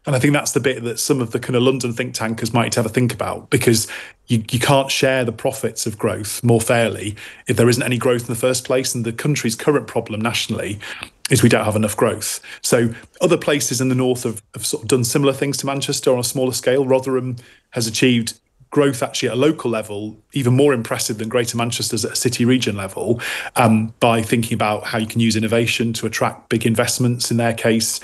And I think that's the bit that some of the kind of London think tankers might have a think about, because you can't share the profits of growth more fairly if there isn't any growth in the first place. And the country's current problem nationally is we don't have enough growth. So other places in the north have sort of done similar things to Manchester on a smaller scale. Rotherham has achieved growth actually at a local level, even more impressive than Greater Manchester's at a city region level, by thinking about how you can use innovation to attract big investments, in their case,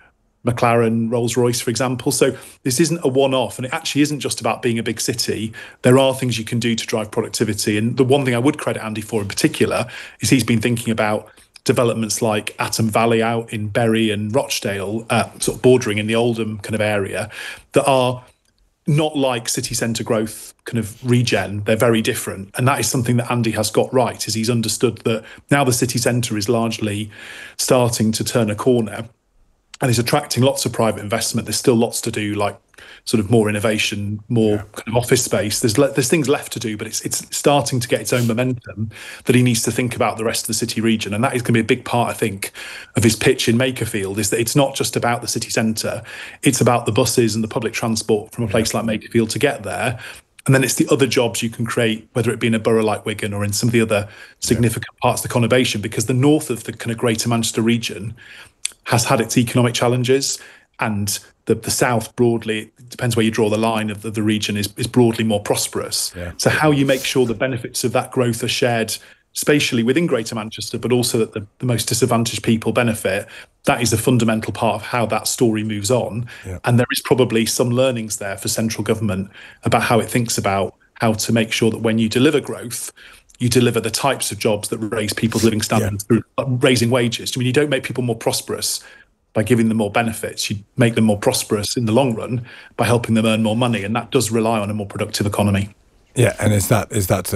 McLaren, Rolls-Royce, for example. So this isn't a one-off, and it actually isn't just about being a big city. There are things you can do to drive productivity. And the one thing I would credit Andy for in particular is he's been thinking about developments like Atom Valley out in Bury and Rochdale, sort of bordering in the Oldham kind of area, that are not like city centre growth kind of regen. They're very different. And that is something that Andy has got right, is he's understood that now the city centre is largely starting to turn a corner and is attracting lots of private investment. There's still lots to do, like sort of more innovation, more kind of office space. There's things left to do, but it's starting to get its own momentum, that he needs to think about the rest of the city region. And that is going to be a big part, I think, of his pitch in Makerfield, is that it's not just about the city centre. It's about the buses and the public transport from a place like Makerfield to get there. And then it's the other jobs you can create, whether it be in a borough like Wigan or in some of the other significant parts of the conurbation, because the north of the kind of Greater Manchester region has had its economic challenges, and the south broadly, it depends where you draw the line of the region, is broadly more prosperous. Yeah. So how you make sure the benefits of that growth are shared spatially within Greater Manchester, but also that the most disadvantaged people benefit, that is a fundamental part of how that story moves on. Yeah. And there is probably some learnings there for central government about how it thinks about how to make sure that when you deliver growth, you deliver the types of jobs that raise people's living standards through raising wages. I mean, you don't make people more prosperous by giving them more benefits. You make them more prosperous in the long run by helping them earn more money, and that does rely on a more productive economy. Yeah, and is that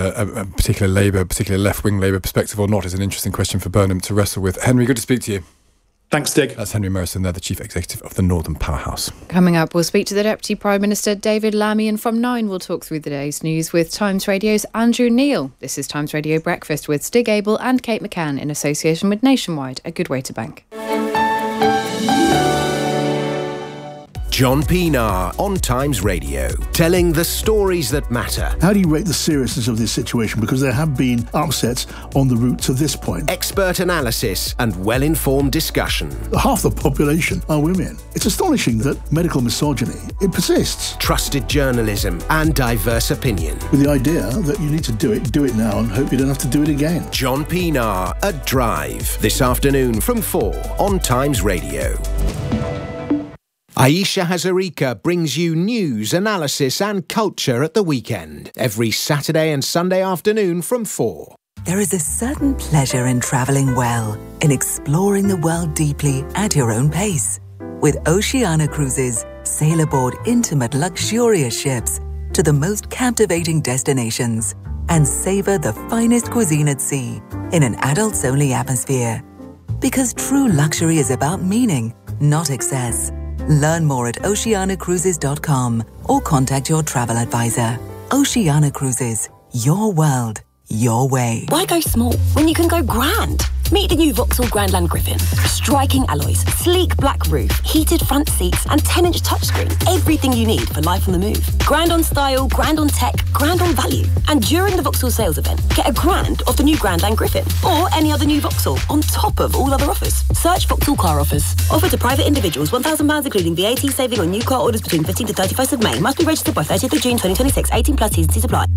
a particular Labour, particular left-wing Labour perspective or not, is an interesting question for Burnham to wrestle with. Henry, good to speak to you. Thanks, Stig. That's Henry Morrison there, the Chief Executive of the Northern Powerhouse. Coming up, we'll speak to the Deputy Prime Minister, David Lammy, and from 9 we'll talk through the day's news with Times Radio's Andrew Neil. This is Times Radio Breakfast with Stig Abel and Kate McCann in association with Nationwide, a good way to bank. John Pienaar on Times Radio, telling the stories that matter. How do you rate the seriousness of this situation? Because there have been upsets on the route to this point. Expert analysis and well-informed discussion. Half the population are women. It's astonishing that medical misogyny, it persists. Trusted journalism and diverse opinion. With the idea that you need to do it now and hope you don't have to do it again. John Pienaar at Drive, this afternoon from 4 on Times Radio. Aisha Hazarika brings you news, analysis and culture at the weekend, every Saturday and Sunday afternoon from 4. There is a certain pleasure in travelling well, in exploring the world deeply at your own pace. With Oceania Cruises, sail aboard intimate, luxurious ships to the most captivating destinations and savour the finest cuisine at sea in an adults-only atmosphere. Because true luxury is about meaning, not excess. Learn more at oceanacruises.com or contact your travel advisor. Oceania Cruises, your world, your way. Why go small when you can go grand? Meet the new Vauxhall Grandland Griffin. Striking alloys, sleek black roof, heated front seats and 10-inch touchscreen. Everything you need for life on the move. Grand on style, grand on tech, grand on value. And during the Vauxhall sales event, get a grand off the new Grandland Griffin or any other new Vauxhall on top of all other offers. Search Vauxhall Car Offers. Offered to private individuals, £1,000 including VAT saving on new car orders between 15th to 31st of May. Must be registered by 30th of June 2026. 18 plus T's and C's apply.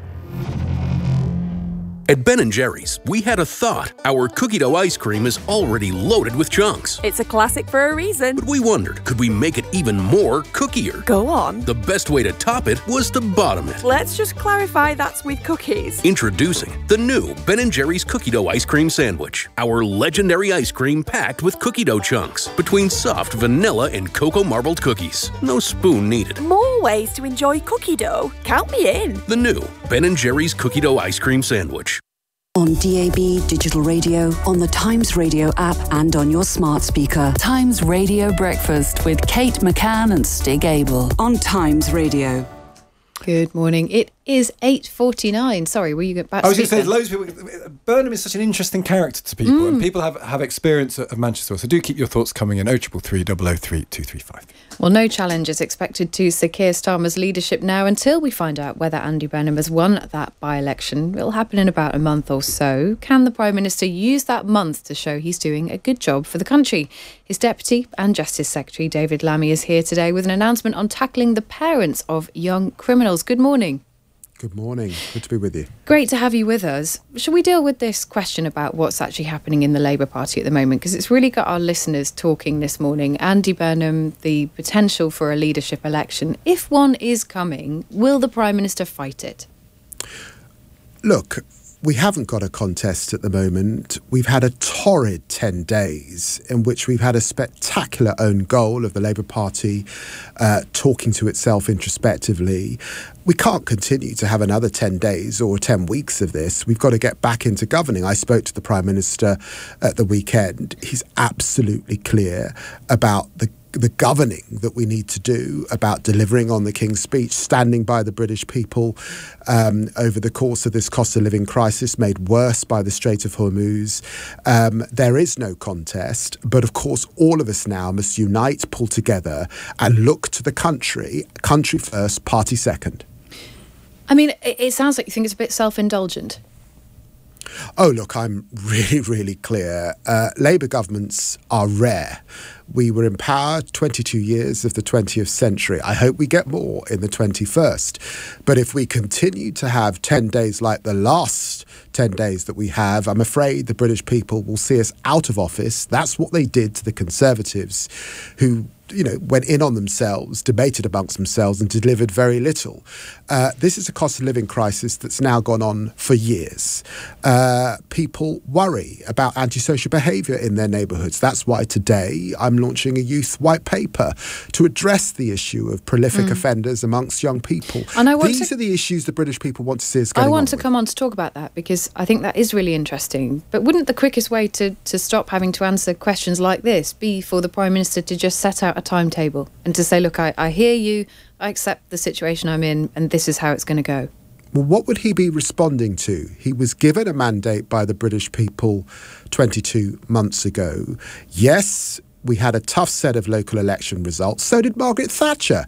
At Ben & Jerry's, we had a thought. Our cookie dough ice cream is already loaded with chunks. It's a classic for a reason. But we wondered, could we make it even more cookier? Go on. The best way to top it was to bottom it. Let's just clarify that's with cookies. Introducing the new Ben & Jerry's cookie dough ice cream sandwich. Our legendary ice cream packed with cookie dough chunks between soft vanilla and cocoa marbled cookies. No spoon needed. More ways to enjoy cookie dough. Count me in. The new Ben & Jerry's cookie dough ice cream sandwich. On DAB, digital radio, on the Times Radio app and on your smart speaker. Times Radio Breakfast with Kate McCann and Stig Abel on Times Radio. Good morning. It is 8:49. Sorry, were you about to I was going speak to say, loads of people. Burnham is such an interesting character to people, and people have experience of Manchester. So do keep your thoughts coming in. 0333 003 235. Well, no challenge is expected to Sir Keir Starmer's leadership now until we find out whether Andy Burnham has won that by-election. It'll happen in about a month or so. Can the Prime Minister use that month to show he's doing a good job for the country? His Deputy and Justice Secretary David Lammy is here today with an announcement on tackling the parents of young criminals. Good morning. Good morning. Good to be with you. Great to have you with us. Shall we deal with this question about what's actually happening in the Labour Party at the moment? Because it's really got our listeners talking this morning. Andy Burnham, the potential for a leadership election. If one is coming, will the Prime Minister fight it? Look, we haven't got a contest at the moment. We've had a torrid 10 days in which we've had a spectacular own goal of the Labour Party talking to itself introspectively. We can't continue to have another 10 days or 10 weeks of this. We've got to get back into governing. I spoke to the Prime Minister at the weekend. He's absolutely clear about the governing that we need to do, about delivering on the King's speech, standing by the British people over the course of this cost of living crisis made worse by the Strait of Hormuz. There is no contest, but of course all of us now must unite, pull together and look to the country first, party second. I mean, it sounds like you think it's a bit self-indulgent. Oh, look, I'm really, really clear. Labour governments are rare. We were in power 22 years of the 20th century. I hope we get more in the 21st. But if we continue to have 10 days like the last 10 days that we have, I'm afraid the British people will see us out of office. That's what they did to the Conservatives, who went in on themselves, debated amongst themselves and delivered very little. This is a cost of living crisis that's now gone on for years. People worry about antisocial behaviour in their neighbourhoods. That's why today I'm launching a youth white paper to address the issue of prolific offenders amongst young people. And these are the issues the British people want to see us getting on. I want to come on to talk about that because I think that is really interesting. But wouldn't the quickest way to stop having to answer questions like this be for the Prime Minister to just set out a timetable and to say, look, I hear you, I accept the situation I'm in, and this is how it's going to go? Well, what would he be responding to? He was given a mandate by the British people 22 months ago. Yes, we had a tough set of local election results. So did Margaret Thatcher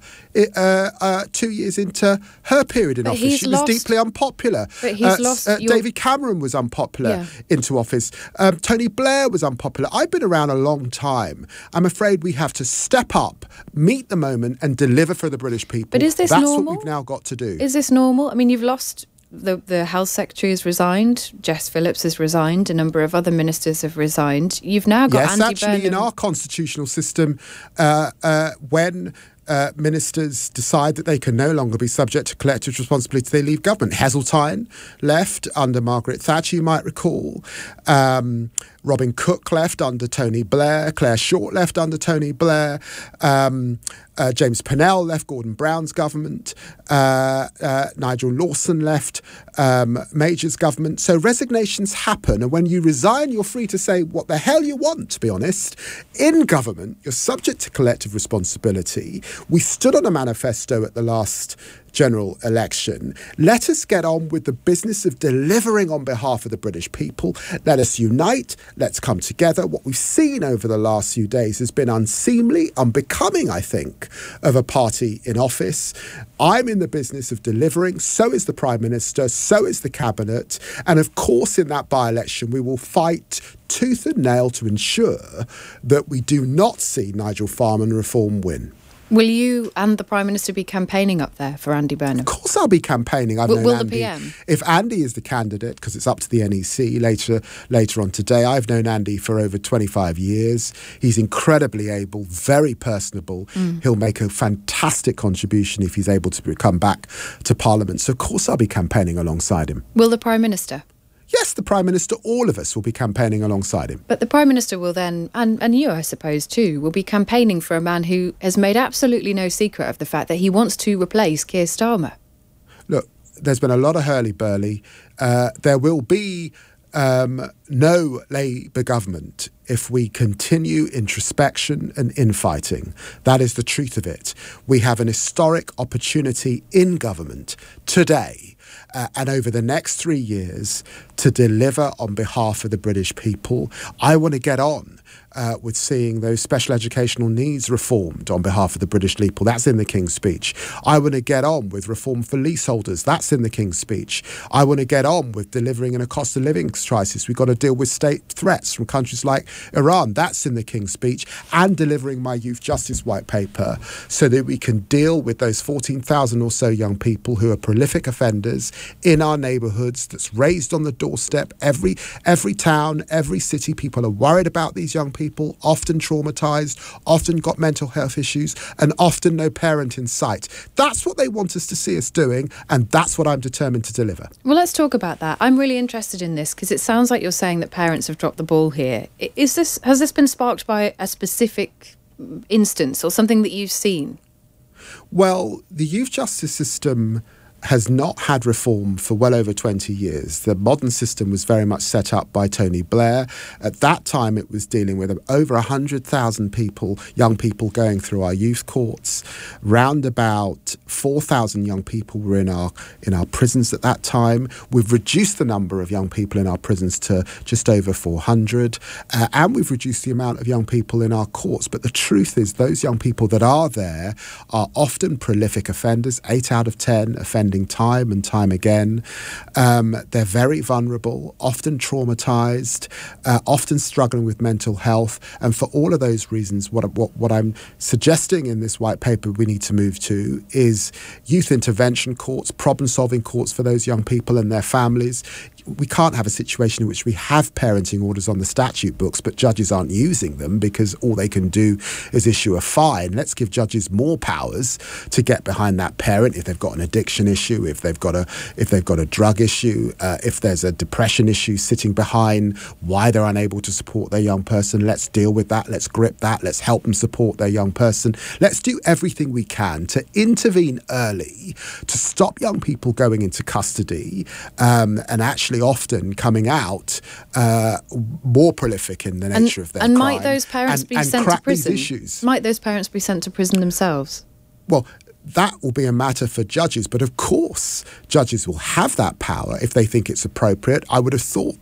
2 years into her period in office. She was deeply unpopular. But he's lost David Cameron was unpopular into office. Tony Blair was unpopular. I've been around a long time. I'm afraid we have to step up, meet the moment and deliver for the British people. But is this That's normal? what we've now got to do. Is this normal? I mean, you've lost... The Health Secretary has resigned, Jess Phillips has resigned, a number of other ministers have resigned. You've now got Andy Burnham. In our constitutional system, when ministers decide that they can no longer be subject to collective responsibility, they leave government. Heseltine left under Margaret Thatcher, you might recall. Robin Cook left under Tony Blair. Claire Short left under Tony Blair. James Pennell left Gordon Brown's government. Nigel Lawson left Major's government. So resignations happen. And when you resign, you're free to say what the hell you want, to be honest. In government, you're subject to collective responsibility. We stood on a manifesto at the last general election. Let us get on with the business of delivering on behalf of the British people. Let us unite. Let's come together. What we've seen over the last few days has been unseemly, unbecoming, I think, of a party in office. I'm in the business of delivering. So is the Prime Minister. So is the Cabinet. And of course, in that by-election, we will fight tooth and nail to ensure that we do not see Nigel Farman reform win. Will you and the Prime Minister be campaigning up there for Andy Burnham? Of course I'll be campaigning. Will the PM? If Andy is the candidate, because it's up to the NEC later on today, I've known Andy for over 25 years. He's incredibly able, very personable. He'll make a fantastic contribution if he's able to come back to Parliament. So of course I'll be campaigning alongside him. Will the Prime Minister? Yes, the Prime Minister, all of us will be campaigning alongside him. But the Prime Minister will then, and you, I suppose, too, will be campaigning for a man who has made absolutely no secret of the fact that he wants to replace Keir Starmer. Look, there's been a lot of hurly-burly. There will be no Labour government if we continue introspection and infighting. That is the truth of it. We have an historic opportunity in government today and over the next 3 years to deliver on behalf of the British people. I want to get on with seeing those special educational needs reformed on behalf of the British people. That's in the King's Speech. I want to get on with reform for leaseholders. That's in the King's Speech. I want to get on with delivering in a cost of living crisis. We've got to deal with state threats from countries like Iran. That's in the King's Speech. And delivering my Youth Justice White Paper so that we can deal with those 14,000 or so young people who are prolific offenders in our neighbourhoods, that's raised on the doorstep. Every town, every city, people are worried about these young people, often traumatised, often got mental health issues, and often no parent in sight. That's what they want us to see us doing, and that's what I'm determined to deliver. Well, let's talk about that. I'm really interested in this because it sounds like you're saying that parents have dropped the ball here. Has this been sparked by a specific instance or something that you've seen? Well, the youth justice system has not had reform for well over 20 years. The modern system was very much set up by Tony Blair. At that time, it was dealing with over 100,000 people, young people going through our youth courts. Round about 4,000 young people were in our prisons at that time. We've reduced the number of young people in our prisons to just over 400, and we've reduced the amount of young people in our courts. But the truth is, those young people that are there are often prolific offenders. 8 out of 10 offending time and time again. They're very vulnerable, often traumatised, often struggling with mental health. And for all of those reasons, what I'm suggesting in this white paper we need to move to is youth intervention courts, problem-solving courts for those young people and their families. We can't have a situation in which we have parenting orders on the statute books, but judges aren't using them because all they can do is issue a fine. Let's give judges more powers to get behind that parent if they've got an addiction issue, if they've got a drug issue, if there's a depression issue sitting behind why they're unable to support their young person. Let's deal with that. Let's grip that. Let's help them support their young person. Let's do everything we can to intervene early, to stop young people going into custody and actually often coming out more prolific in the nature of their crime. And might those parents be sent to prison? Might those parents be sent to prison themselves? Well, that will be a matter for judges, but of course judges will have that power if they think it's appropriate. I would have thought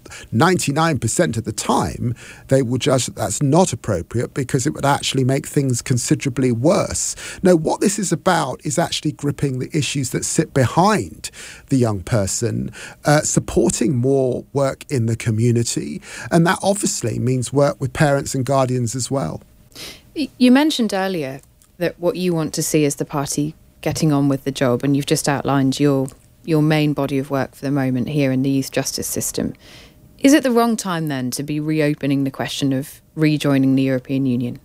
99% of the time they will judge that that's not appropriate because it would actually make things considerably worse. No, what this is about is actually gripping the issues that sit behind the young person, supporting more work in the community, and that obviously means work with parents and guardians as well. You mentioned earlier that what you want to see is the party getting on with the job, and you've just outlined your main body of work for the moment here in the youth justice system. Is it the wrong time then to be reopening the question of rejoining the European Union?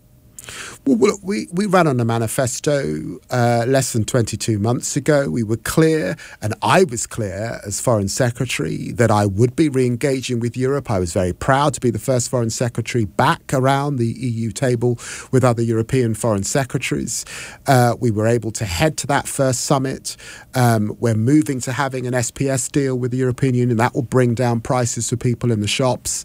Well, we ran on a manifesto less than 22 months ago. We were clear, and I was clear as Foreign Secretary, that I would be re-engaging with Europe. I was very proud to be the first Foreign Secretary back around the EU table with other European Foreign Secretaries. We were able to head to that first summit. We're moving to having an SPS deal with the European Union. That will bring down prices for people in the shops.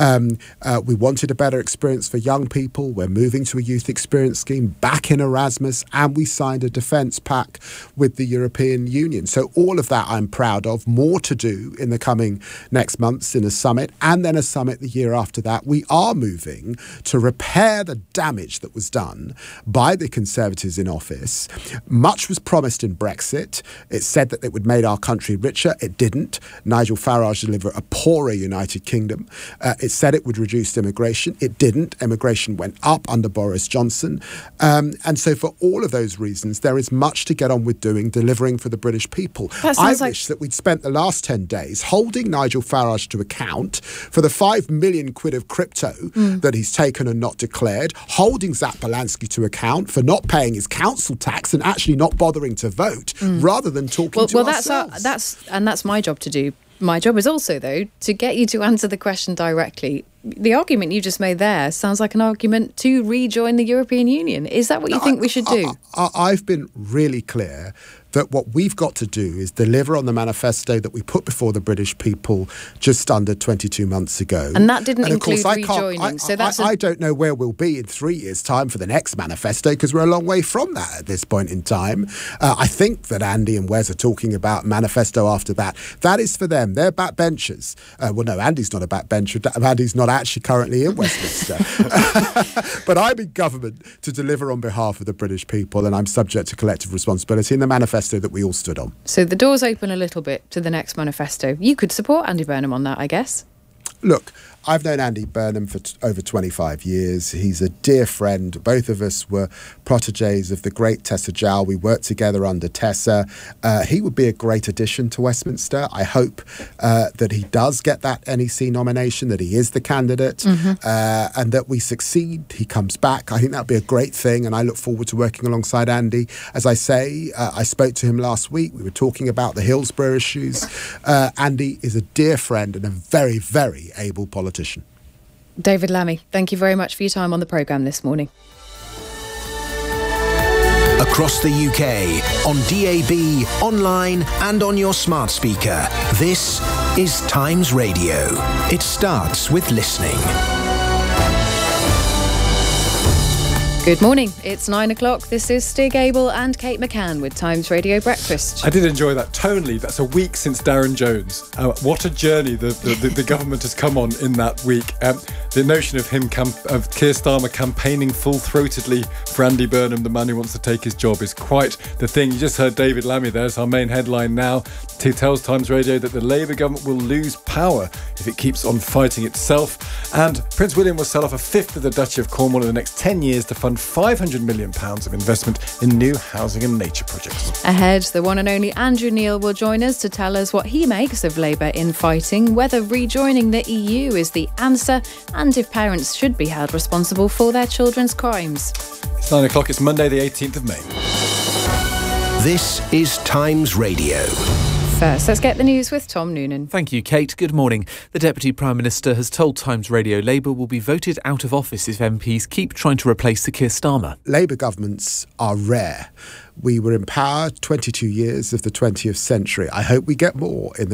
We wanted a better experience for young people. We're moving to a youth experience scheme back in Erasmus, and we signed a defence pact with the European Union. So all of that I'm proud of. More to do in the coming next months in a summit, and then a summit the year after that. We are moving to repair the damage that was done by the Conservatives in office. Much was promised in Brexit. It said that it would make our country richer. It didn't. Nigel Farage delivered a poorer United Kingdom. It said it would reduce immigration. It didn't. Immigration went up under Boris Johnson. And so for all of those reasons, there is much to get on with doing, delivering for the British people. I wish that we'd spent the last 10 days holding Nigel Farage to account for the 5 million quid of crypto that he's taken and not declared, holding Zach Balansky to account for not paying his council tax and actually not bothering to vote, rather than talking to ourselves. That's my job to do. My job is also, though, to get you to answer the question directly. The argument you just made there sounds like an argument to rejoin the European Union. Is that what you think we should do? I've been really clear that what we've got to do is deliver on the manifesto that we put before the British people just under 22 months ago. And that didn't include rejoining. I don't know where we'll be in 3 years' time for the next manifesto, because we're a long way from that at this point in time. I think that Andy and Wes are talking about manifesto after that. That is for them. They're backbenchers. Well, no, Andy's not a backbencher. Andy's not actually currently in Westminster. But I'm in government to deliver on behalf of the British people, and I'm subject to collective responsibility in the manifesto that we all stood on. So the door's open a little bit to the next manifesto. You could support Andy Burnham on that, I guess. Look, I've known Andy Burnham for over 25 years. He's a dear friend. Both of us were protégés of the great Tessa Jowell. We worked together under Tessa. He would be a great addition to Westminster. I hope that he does get that NEC nomination, that he is the candidate, and that we succeed. He comes back. I think that would be a great thing, and I look forward to working alongside Andy. As I say, I spoke to him last week. We were talking about the Hillsborough issues. Andy is a dear friend and a very, very able politician. David Lammy, thank you very much for your time on the programme this morning. Across the UK, on DAB, online and on your smart speaker, this is Times Radio. It starts with listening. Good morning. It's 9 o'clock. This is Stig Abel and Kate McCann with Times Radio Breakfast. I did enjoy that. Tonally, that's a week since Darren Jones. What a journey the government has come on in that week. The notion of Keir Starmer campaigning full-throatedly for Andy Burnham, the man who wants to take his job, is quite the thing. You just heard David Lammy there. It's our main headline now. He tells Times Radio that the Labour government will lose power if it keeps on fighting itself. And Prince William will sell off a fifth of the Duchy of Cornwall in the next 10 years to fund £500 million of investment in new housing and nature projects. Ahead, the one and only Andrew Neil will join us to tell us what he makes of Labour infighting, whether rejoining the EU is the answer, and if parents should be held responsible for their children's crimes. It's 9 o'clock. It's Monday, the 18th of May. This is Times Radio. First, let's get the news with Tom Noonan. Thank you, Kate. Good morning. The Deputy Prime Minister has told Times Radio Labour will be voted out of office if MPs keep trying to replace Sir Keir Starmer. Labour governments are rare. We were in power 22 years of the 20th century. I hope we get more in the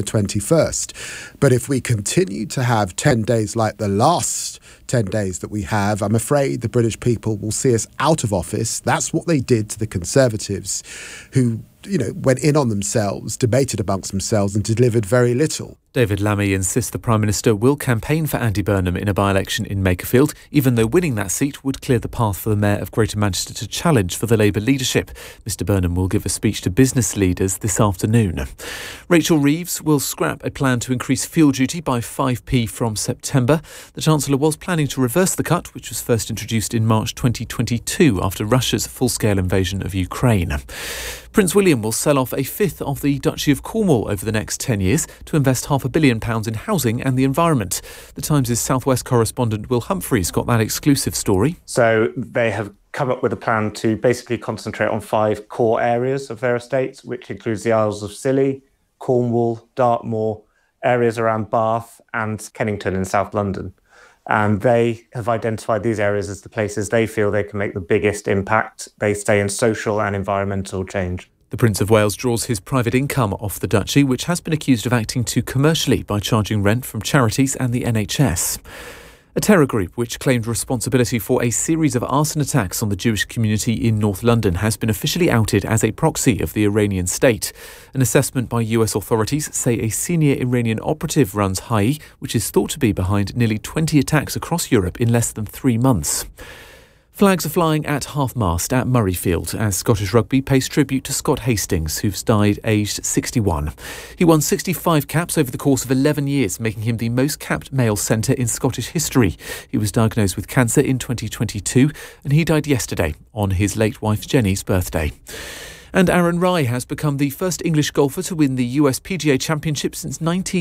21st. But if we continue to have 10 days like the last 10 days that we have, I'm afraid the British people will see us out of office. That's what they did to the Conservatives, who went in on themselves, debated amongst themselves and delivered very little. David Lammy insists the Prime Minister will campaign for Andy Burnham in a by-election in Makerfield, even though winning that seat would clear the path for the Mayor of Greater Manchester to challenge for the Labour leadership. Mr Burnham will give a speech to business leaders this afternoon. Rachel Reeves will scrap a plan to increase fuel duty by 5p from September. The Chancellor was planning to reverse the cut, which was first introduced in March 2022 after Russia's full-scale invasion of Ukraine. Prince William will sell off a fifth of the Duchy of Cornwall over the next 10 years to invest £500 million in housing and the environment. The Times' South West correspondent Will Humphreys got that exclusive story. So they have come up with a plan to basically concentrate on 5 core areas of their estates, which includes the Isles of Scilly, Cornwall, Dartmoor, areas around Bath and Kennington in South London. And they have identified these areas as the places they feel they can make the biggest impact, they say, in social and environmental change. The Prince of Wales draws his private income off the duchy, which has been accused of acting too commercially by charging rent from charities and the NHS. A terror group which claimed responsibility for a series of arson attacks on the Jewish community in North London has been officially outed as a proxy of the Iranian state. An assessment by US authorities say a senior Iranian operative runs Hai, which is thought to be behind nearly 20 attacks across Europe in less than 3 months. Flags are flying at half-mast at Murrayfield as Scottish Rugby pays tribute to Scott Hastings, who's died aged 61. He won 65 caps over the course of 11 years, making him the most capped male centre in Scottish history. He was diagnosed with cancer in 2022 and he died yesterday on his late wife Jenny's birthday. And Aaron Rai has become the first English golfer to win the US PGA Championship since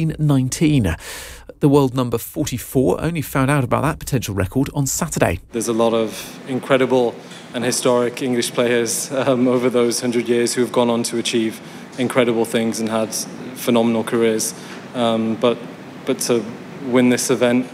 1919. The world number 44 only found out about that potential record on Saturday. There's a lot of incredible and historic English players over those 100 years who have gone on to achieve incredible things and had phenomenal careers. But to win this event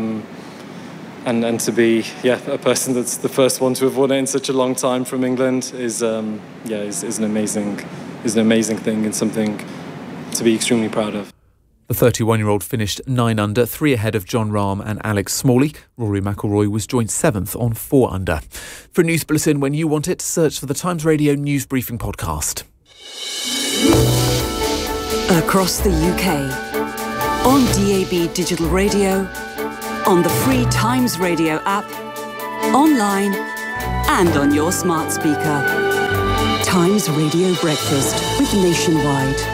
and to be a person that's the first one to have won it in such a long time from England is an amazing an amazing thing and something to be extremely proud of. The 31-year-old finished 9 under, 3 ahead of Jon Rahm and Alex Smalley. Rory McIlroy was joint 7th on 4 under. For a news bulletin when you want it, search for the Times Radio News Briefing podcast. Across the UK, on DAB Digital Radio, on the free Times Radio app, online and on your smart speaker. Times Radio Breakfast with Nationwide.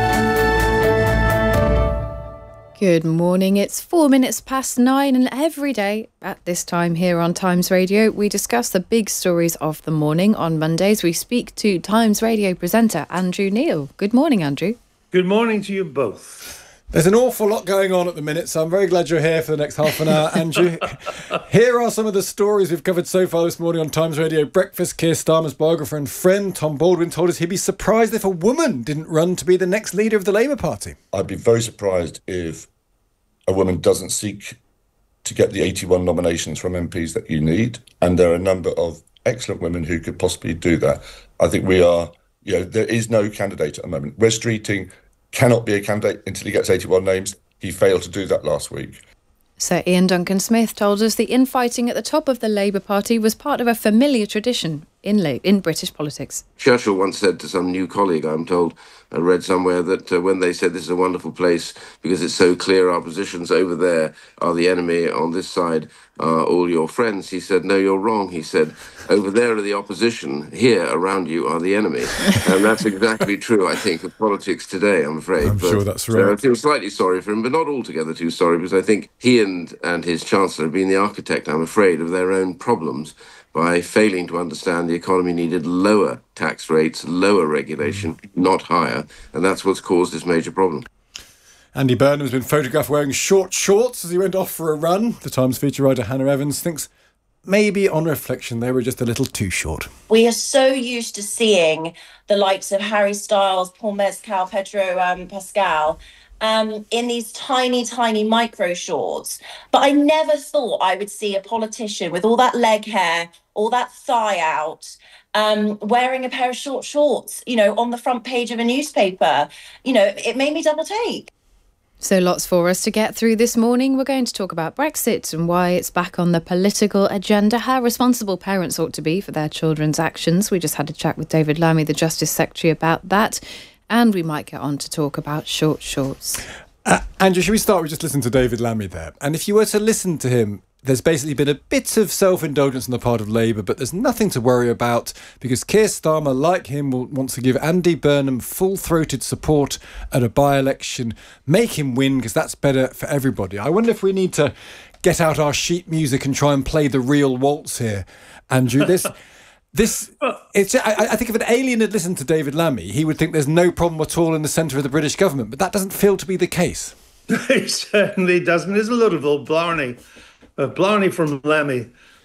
Good morning. It's 4 minutes past 9, and every day at this time here on Times Radio, we discuss the big stories of the morning. On Mondays, we speak to Times Radio presenter Andrew Neil. Good morning, Andrew. Good morning to you both. There's an awful lot going on at the minute, so I'm very glad you're here for the next half an hour, Andrew. Here are some of the stories we've covered so far this morning on Times Radio Breakfast. Keir Starmer's biographer and friend Tom Baldwin told us he'd be surprised if a woman didn't run to be the next leader of the Labour Party. I'd be very surprised if a woman doesn't seek to get the 81 nominations from MPs that you need, and there are a number of excellent women who could possibly do that. I think we are, there is no candidate at the moment. Wes Streeting cannot be a candidate until he gets 81 names. He failed to do that last week. Sir Ian Duncan-Smith told us the infighting at the top of the Labour Party was part of a familiar tradition in British politics. Churchill once said to some new colleague, I'm told, I read somewhere, that when they said this is a wonderful place because it's so clear our positions over there are the enemy, on this side are all your friends, he said, no, you're wrong. He said, over there are the opposition, here around you are the enemy. And that's exactly true, I think, of politics today, I'm afraid. I'm sure that's right. So I feel slightly sorry for him, but not altogether too sorry, because I think he and his Chancellor have been the architect, I'm afraid, of their own problems by failing to understand the economy needed lower tax rates, lower regulation, not higher. And that's what's caused this major problem. Andy Burnham has been photographed wearing short shorts as he went off for a run. The Times feature writer Hannah Evans thinks maybe on reflection they were just a little too short. We are so used to seeing the likes of Harry Styles, Paul Mescal, Pedro Pascal in these tiny, tiny micro shorts. But I never thought I would see a politician with all that leg hair, all that thigh out, wearing a pair of short shorts, on the front page of a newspaper. It made me double take. So lots for us to get through this morning. We're going to talk about Brexit and why it's back on the political agenda, how responsible parents ought to be for their children's actions. We just had a chat with David Lammy, the Justice Secretary, about that. And we might get on to talk about short shorts. Andrew, should we start with just listening to David Lammy there? And if you were to listen to him, there's basically been a bit of self-indulgence on the part of Labour, but there's nothing to worry about because Keir Starmer, like him, will want to give Andy Burnham full-throated support at a by-election, make him win because that's better for everybody. I wonder if we need to get out our sheet music and try and play the real waltz here, Andrew. I think if an alien had listened to David Lammy, he would think there's no problem at all in the centre of the British government, but that doesn't feel to be the case. It certainly doesn't. There's a lot of old Blarney. Blarney from Lammy.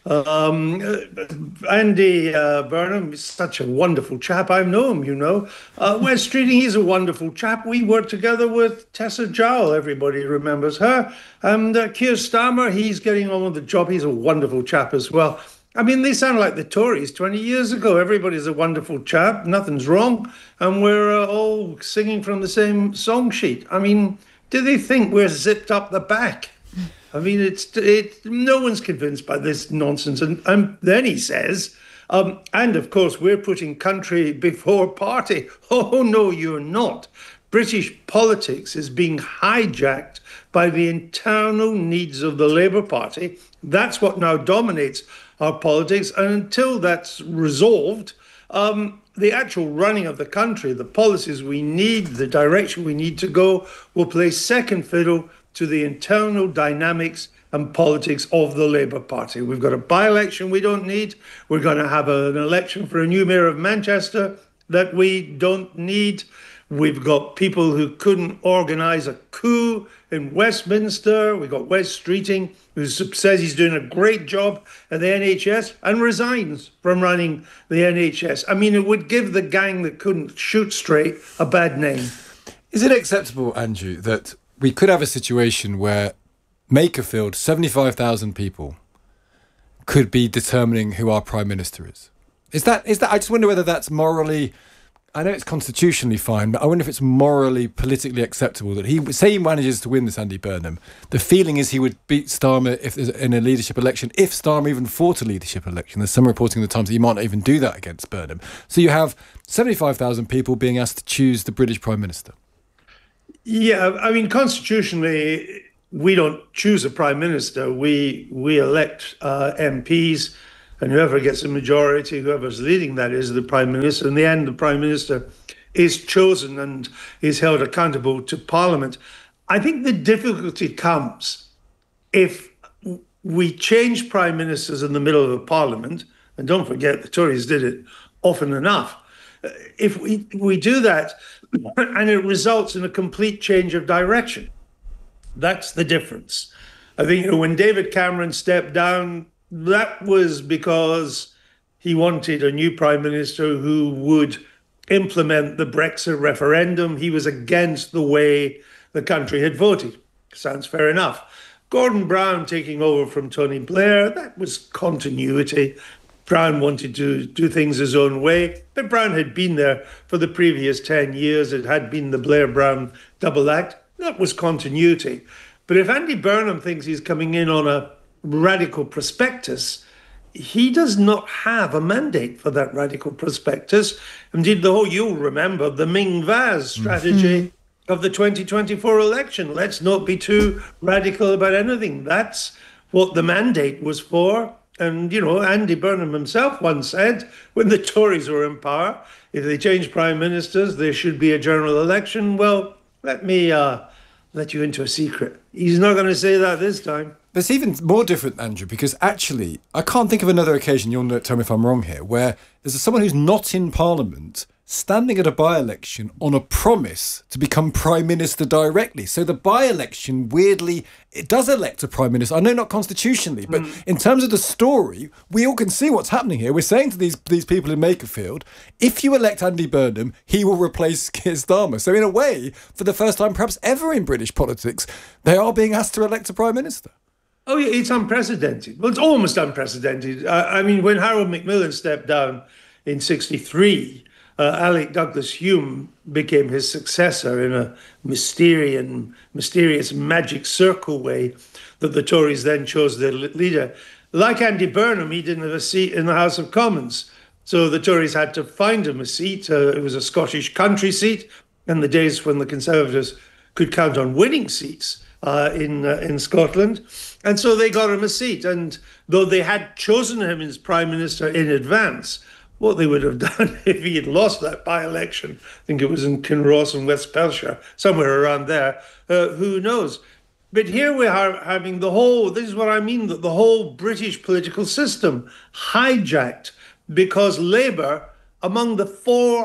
Andy Burnham is such a wonderful chap. I know him, Wes Streeting, he's a wonderful chap. We worked together with Tessa Jowell. Everybody remembers her. And Keir Starmer, he's getting on with the job. He's a wonderful chap as well. I mean, they sound like the Tories 20 years ago. Everybody's a wonderful chap. Nothing's wrong. And we're all singing from the same song sheet. I mean, do they think we're zipped up the back? I mean, no one's convinced by this nonsense. And then he says, and of course, we're putting country before party. Oh, no, you're not. British politics is being hijacked by the internal needs of the Labour Party. That's what now dominates our politics. And until that's resolved, the actual running of the country, the policies we need, the direction we need to go, will play second fiddle to the internal dynamics and politics of the Labour Party. We've got a by-election we don't need. We're going to have an election for a new mayor of Manchester that we don't need. We've got people who couldn't organise a coup in Westminster. We've got Wes Streeting, who says he's doing a great job at the NHS and resigns from running the NHS. I mean, it would give the gang that couldn't shoot straight a bad name. Is it acceptable, Andrew, that we could have a situation where Makerfield, 75,000 people, could be determining who our Prime Minister is? Is that? I just wonder whether that's morally I know it's constitutionally fine, but I wonder if it's morally, politically acceptable that he manages to win this, Andy Burnham. The feeling is he would beat Starmer if there's in a leadership election, if Starmer even fought a leadership election. There's some reporting in the Times that he might not even do that against Burnham. So you have 75,000 people being asked to choose the British Prime Minister. Yeah, I mean, constitutionally, we don't choose a Prime Minister. We elect MPs. And whoever gets a majority, whoever's leading that is the Prime Minister. In the end, the Prime Minister is chosen and is held accountable to Parliament. I think the difficulty comes if we change Prime Ministers in the middle of a Parliament, and don't forget the Tories did it often enough. If we do that and it results in a complete change of direction, that's the difference. I think when David Cameron stepped down, that was because he wanted a new Prime Minister who would implement the Brexit referendum. He was against the way the country had voted. Sounds fair enough. Gordon Brown taking over from Tony Blair, that was continuity. Brown wanted to do things his own way, but Brown had been there for the previous 10 years. It had been the Blair-Brown double act. That was continuity. But if Andy Burnham thinks he's coming in on a radical prospectus, he does not have a mandate for that radical prospectus. Indeed, you'll remember the Ming Vaz strategy of the 2024 election. Let's not be too radical about anything. That's what the mandate was for. And, Andy Burnham himself once said, when the Tories were in power, if they change prime ministers, there should be a general election. Well, let me let you into a secret. He's not going to say that this time. But it's even more different, Andrew, because actually, I can't think of another occasion, you'll tell me if I'm wrong here, where there's someone who's not in Parliament standing at a by-election on a promise to become Prime Minister directly. So the by-election, weirdly, it does elect a Prime Minister. I know not constitutionally, but in terms of the story, we all can see what's happening here. We're saying to these people in Makerfield, if you elect Andy Burnham, he will replace Keir Starmer. So in a way, for the first time perhaps ever in British politics, they are being asked to elect a Prime Minister. Oh, yeah, it's unprecedented. Well, it's almost unprecedented. I mean, when Harold Macmillan stepped down in 1963, Alec Douglas Hume became his successor in a mysterious magic circle way that the Tories then chose their leader. Like Andy Burnham, he didn't have a seat in the House of Commons. So the Tories had to find him a seat. It was a Scottish country seat in the days when the Conservatives could count on winning seats in Scotland. And so they got him a seat. And though they had chosen him as Prime Minister in advance, what they would have done if he had lost that by-election, I think it was in Kinross and West Perthshire, somewhere around there, who knows? But here we are having this is what I mean, that the whole British political system hijacked because Labour, among the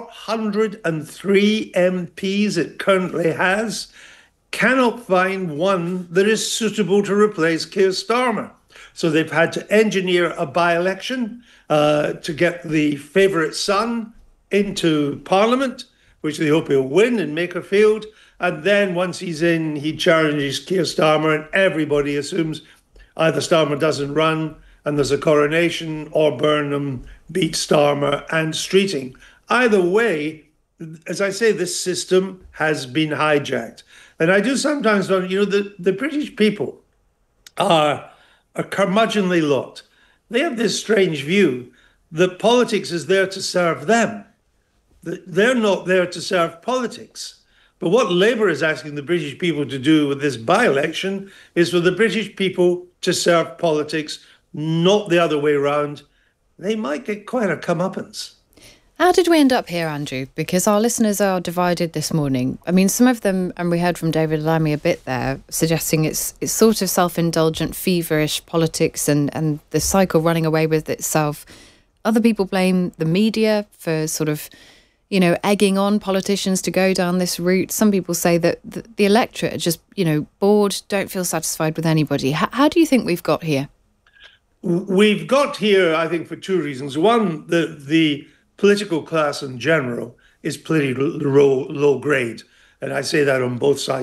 403 MPs it currently has, cannot find one that is suitable to replace Keir Starmer. So they've had to engineer a by-election to get the favourite son into Parliament, which they hope he'll win in Makerfield. And then once he's in, he challenges Keir Starmer, and everybody assumes either Starmer doesn't run and there's a coronation, or Burnham beats Starmer and Streeting. Either way, as I say, this system has been hijacked. And I do sometimes wonder, the British people are a curmudgeonly lot. They have this strange view that politics is there to serve them. They're not there to serve politics. But what Labour is asking the British people to do with this by-election is for the British people to serve politics, not the other way around. They might get quite a comeuppance. How did we end up here, Andrew? Because our listeners are divided this morning. I mean, some of them, and we heard from David Lammy a bit there, suggesting it's sort of self-indulgent, feverish politics and the cycle running away with itself. Other people blame the media for sort of, egging on politicians to go down this route. Some people say that the electorate are just, bored, don't feel satisfied with anybody. How do you think we've got here? We've got here, I think, for two reasons. One, the political class in general is pretty low grade. And I say that on both sides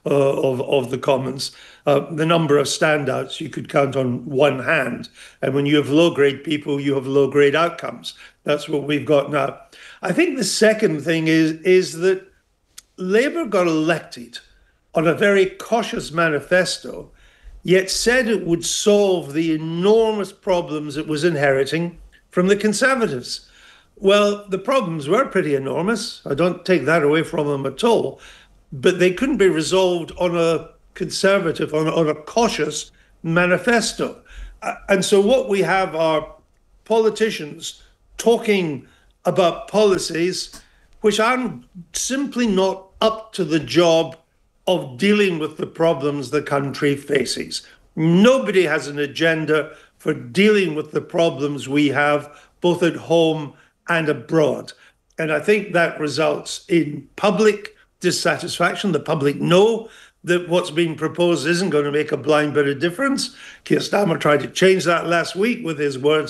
of the Commons. The number of standouts you could count on one hand. And when you have low-grade people, you have low-grade outcomes. That's what we've got now. I think the second thing is that Labour got elected on a very cautious manifesto, yet said it would solve the enormous problems it was inheriting from the Conservatives. Well, the problems were pretty enormous. I don't take that away from them at all. But they couldn't be resolved on a conservative, on a cautious manifesto. And so what we have are politicians talking about policies which are simply not up to the job of dealing with the problems the country faces. Nobody has an agenda for dealing with the problems we have, both at home and abroad. And I think that results in public dissatisfaction. The public know that what's being proposed isn't going to make a blind bit of difference. Keir Starmer tried to change that last week with his words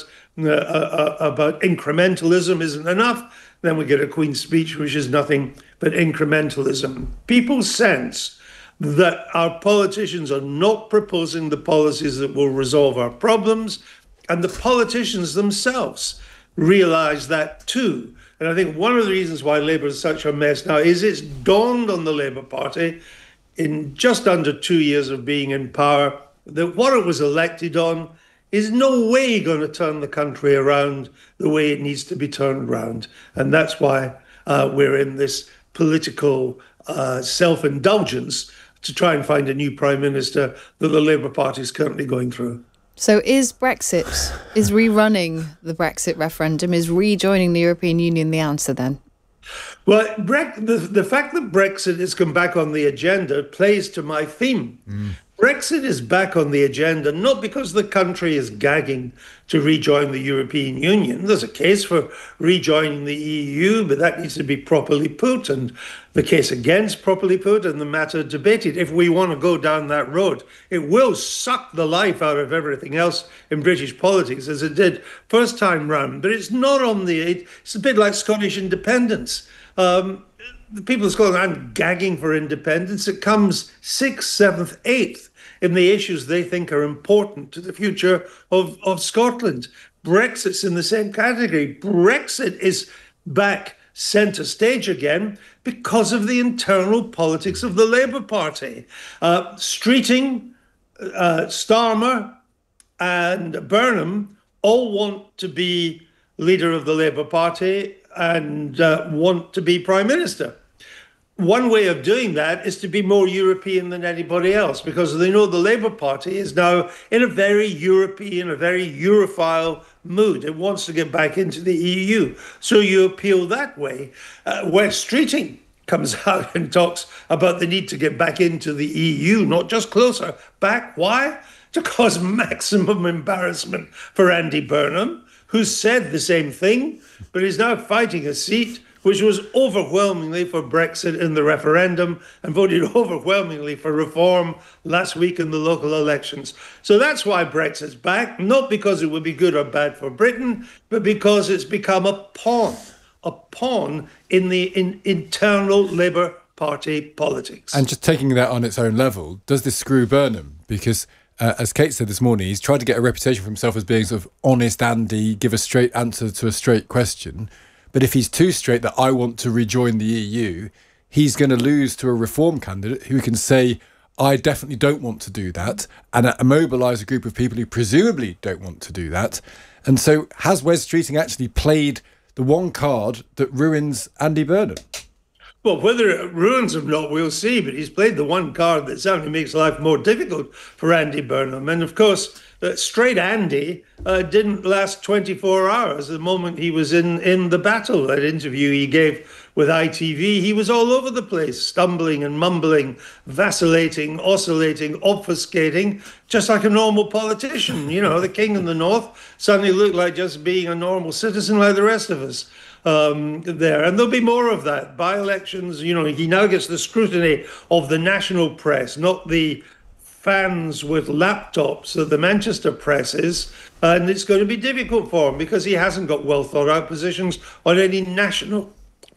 about incrementalism isn't enough. Then we get a Queen's speech, which is nothing but incrementalism. People sense that our politicians are not proposing the policies that will resolve our problems, and the politicians themselves realise that too. And I think one of the reasons why Labour is such a mess now is it's dawned on the Labour Party in just under 2 years of being in power that what it was elected on is no way going to turn the country around the way it needs to be turned around. And that's why we're in this political self-indulgence to try and find a new Prime Minister that the Labour Party is currently going through. So is rerunning the Brexit referendum, is rejoining the European Union the answer then? Well, the fact that Brexit has come back on the agenda plays to my theme. Brexit is back on the agenda not because the country is gagging to rejoin the European Union. There's a case for rejoining the EU, but that needs to be properly put, and the case against properly put, and the matter debated. If we want to go down that road, it will suck the life out of everything else in British politics, as it did first time round. But it's not on it's a bit like Scottish independence. The people of Scotland aren't gagging for independence. It comes 6th, 7th, 8th in the issues they think are important to the future of Scotland. Brexit's in the same category. Brexit is back centre stage again because of the internal politics of the Labour Party. Streeting, Starmer and Burnham all want to be leader of the Labour Party and want to be Prime Minister. One way of doing that is to be more European than anybody else, because they know the Labour Party is now in a very European, a very Europhile mood. It wants to get back into the EU. So you appeal that way. Where Streeting comes out and talks about the need to get back into the EU, not just closer, back. Why? To cause maximum embarrassment for Andy Burnham, who said the same thing, but is now fighting a seat which was overwhelmingly for Brexit in the referendum and voted overwhelmingly for reform last week in the local elections. So that's why Brexit's back, not because it would be good or bad for Britain, but because it's become a pawn in the internal Labour Party politics. And just taking that on its own level, does this screw Burnham? Because as Kate said this morning, he's tried to get a reputation for himself as being sort of honest Andy, give a straight answer to a straight question. But if he's too straight that I want to rejoin the EU, he's going to lose to a reform candidate who can say, I definitely don't want to do that, and mobilise a group of people who presumably don't want to do that. And so has Wes Streeting actually played the one card that ruins Andy Burnham? Well, whether it ruins him or not, we'll see. But he's played the one card that certainly makes life more difficult for Andy Burnham. And of course, straight Andy didn't last 24 hours. The moment he was in the battle, that interview he gave with ITV, he was all over the place, stumbling and mumbling, vacillating, oscillating, obfuscating, just like a normal politician. You know, the king in the north suddenly looked like just being a normal citizen like the rest of us. There. And there'll be more of that. By-elections, you know, he now gets the scrutiny of the national press, not the fans with laptops that the Manchester press is. And it's going to be difficult for him because he hasn't got well-thought-out positions on any national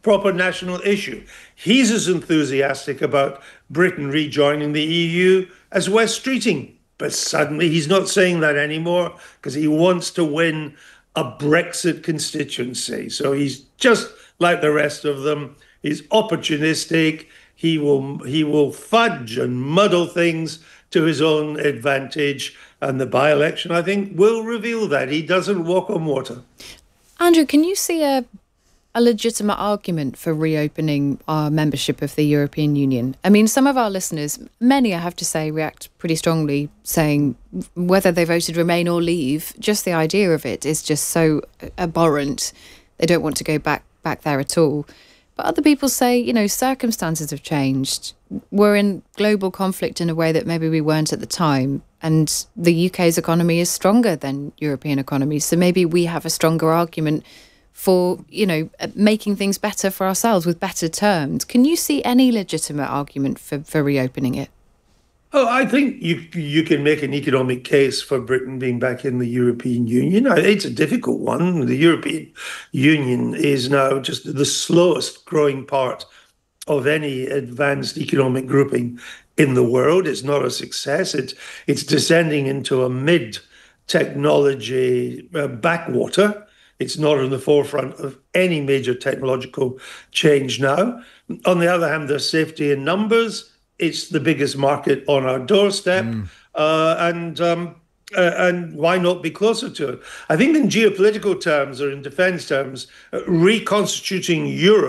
proper national issue. He's as enthusiastic about Britain rejoining the EU as Wes Streeting. But suddenly he's not saying that anymore because he wants to win a Brexit constituency. So he's just like the rest of them. He's opportunistic. He will fudge and muddle things to his own advantage. And the by-election, I think, will reveal that. He doesn't walk on water. Andrew, can you see a legitimate argument for reopening our membership of the European Union? I mean, some of our listeners, many I have to say, react pretty strongly, saying whether they voted Remain or Leave, just the idea of it is just so abhorrent. They don't want to go back there at all. But other people say, you know, circumstances have changed. We're in global conflict in a way that maybe we weren't at the time. And the UK's economy is stronger than European economies. So maybe we have a stronger argument for, you know, making things better for ourselves with better terms. Can you see any legitimate argument for reopening it? Oh, I think you can make an economic case for Britain being back in the European Union. It's a difficult one. The European Union is now just the slowest growing part of any advanced economic grouping in the world. It's not a success. It's descending into a mid-technology backwater. It's not on the forefront of any major technological change now. On the other hand, there's safety in numbers. It's the biggest market on our doorstep. And why not be closer to it? I think in geopolitical terms or in defense terms, reconstituting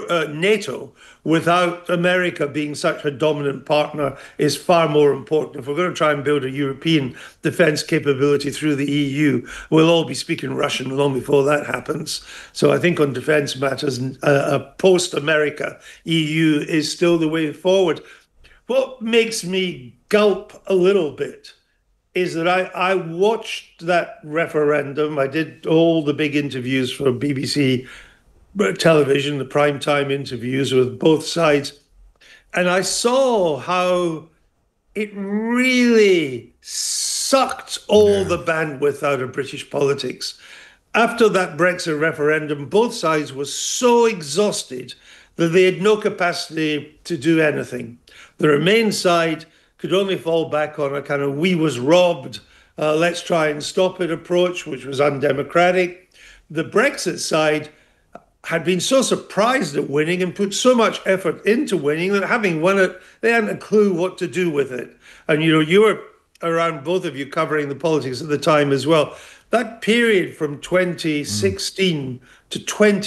NATO without America being such a dominant partner is far more important. If we're going to try and build a European defense capability through the EU, we'll all be speaking Russian long before that happens. So I think on defense matters, a post-America EU is still the way forward. What makes me gulp a little bit is that I watched that referendum. I did all the big interviews for BBC television, the primetime interviews with both sides. And I saw how it really sucked all the bandwidth out of British politics. After that Brexit referendum, both sides were so exhausted that they had no capacity to do anything. The Remain side could only fall back on a kind of we was robbed, let's try and stop it approach, which was undemocratic. The Brexit side had been so surprised at winning and put so much effort into winning that having won it, they hadn't a clue what to do with it. And, you know, you were around, both of you, covering the politics at the time as well. That period from 2016 to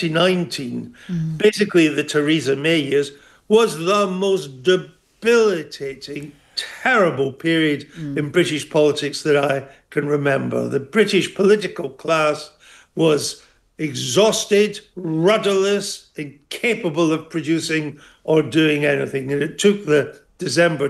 2019, basically the Theresa May years, was the most debilitating, terrible period in British politics that I can remember. The British political class was exhausted, rudderless, incapable of producing or doing anything. And it took the December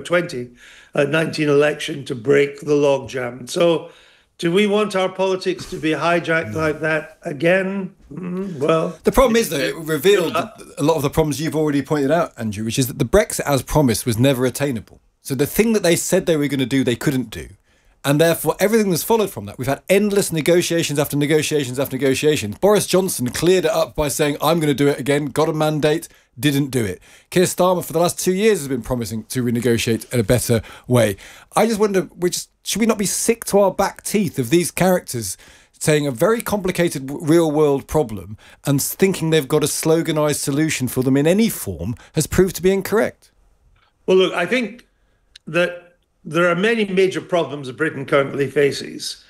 2019 election to break the logjam. So do we want our politics to be hijacked like that again? Well, the problem is, though, it revealed a lot of the problems you've already pointed out, Andrew, which is that the Brexit as promised was never attainable. So the thing that they said they were going to do, they couldn't do. And therefore, everything that's followed from that, we've had endless negotiations after negotiations after negotiations. Boris Johnson cleared it up by saying, I'm going to do it again, got a mandate, didn't do it. Keir Starmer, for the last 2 years, has been promising to renegotiate in a better way. I just wonder, should we not be sick to our back teeth of these characters saying a very complicated real-world problem and thinking they've got a sloganised solution for them in any form has proved to be incorrect? Well, look, I think that there are many major problems that Britain currently faces.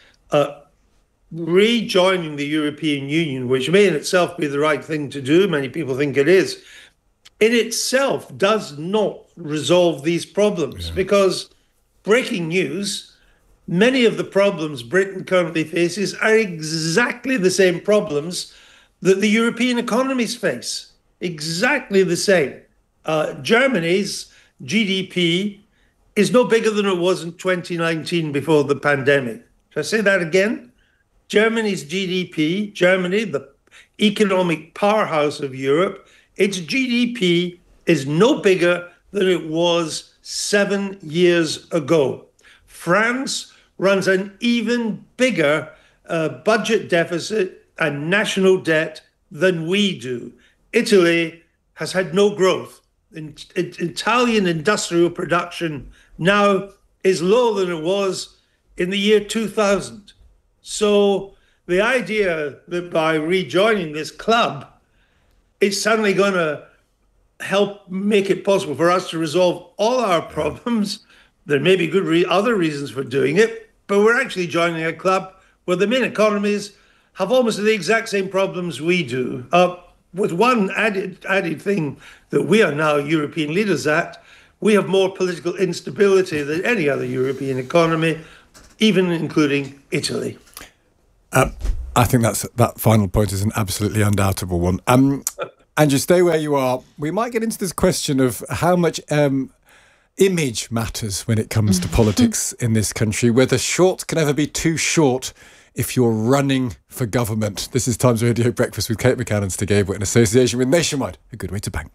Rejoining the European Union, which may in itself be the right thing to do, many people think it is, in itself does not resolve these problems because, breaking news, many of the problems Britain currently faces are exactly the same problems that the European economies face. Exactly the same. Germany's GDP is no bigger than it was in 2019 before the pandemic. Should I say that again? Germany's GDP, Germany, the economic powerhouse of Europe, its GDP is no bigger than it was 7 years ago. France runs an even bigger budget deficit and national debt than we do. Italy has had no growth. Italian industrial production now is lower than it was in the year 2000. So the idea that by rejoining this club, it's suddenly going to help make it possible for us to resolve all our problems. There may be good other reasons for doing it, but we're actually joining a club where the main economies have almost the exact same problems we do. With one added thing that we are now European leaders at, we have more political instability than any other European economy, even including Italy. I think that final point is an absolutely undoubtable one. Andrew, stay where you are. We might get into this question of how much image matters when it comes to politics in this country, whether short can ever be too short if you're running for government. This is Times Radio Breakfast with Kate McCann and Stig Abel in association with Nationwide, a good way to bank.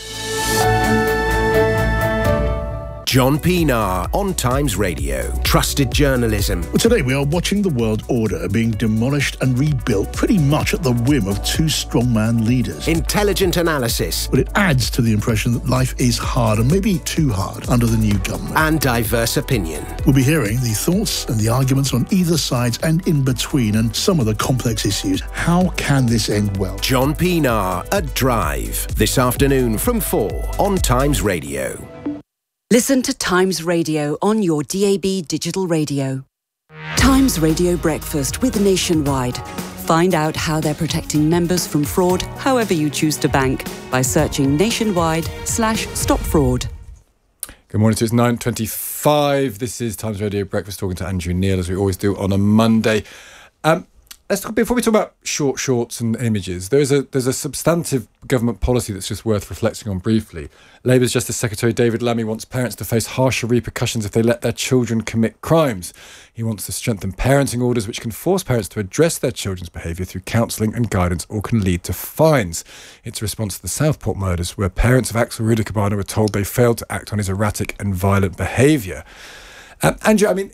John Pienaar on Times Radio. Trusted journalism. Well, today we are watching the world order being demolished and rebuilt pretty much at the whim of two strongman leaders. Intelligent analysis. But it adds to the impression that life is hard and maybe too hard under the new government. And diverse opinion. We'll be hearing the thoughts and the arguments on either side and in between and some of the complex issues. How can this end well? John Pienaar at Drive. This afternoon from 4 on Times Radio. Listen to Times Radio on your DAB digital radio. Times Radio Breakfast with Nationwide. Find out how they're protecting members from fraud however you choose to bank by searching nationwide/stop fraud. Good morning to you. It's 9:25. This is Times Radio Breakfast, talking to Andrew Neil, as we always do on a Monday. Let's talk, before we talk about shorts and images, there's a substantive government policy that's just worth reflecting on briefly. Labour's Justice Secretary David Lammy wants parents to face harsher repercussions if they let their children commit crimes. He wants to strengthen parenting orders which can force parents to address their children's behaviour through counselling and guidance, or can lead to fines. It's a response to the Southport murders, where parents of Axel Rudikabana were told they failed to act on his erratic and violent behaviour. Andrew, I mean,